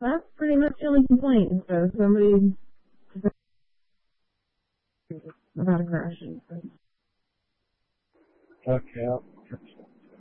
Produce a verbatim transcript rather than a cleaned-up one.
That's pretty much the only complaint. So somebody about aggression. Okay.